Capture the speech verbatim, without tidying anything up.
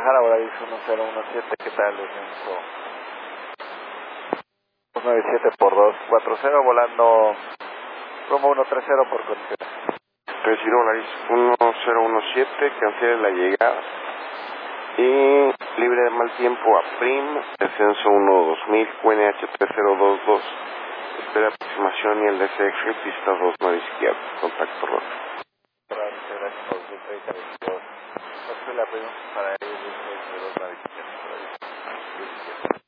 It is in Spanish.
Guadalajara, Volaris uno cero uno siete, ¿qué tal? Descenso dos nueve siete por dos cuatro cero, volando rumbo uno tres cero por condiciones. Recibir Volaris uno cero uno siete, cancele la llegada. Y libre de mal tiempo a Prim, descenso uno dos mil, Q N H tres cero dos dos. Espera aproximación y el D C X, pista dos nueve izquierda, contacto rojo. Gracias, gracias por su treinta veintidós. No sé la pregunta para ellos, dos nueve izquierda.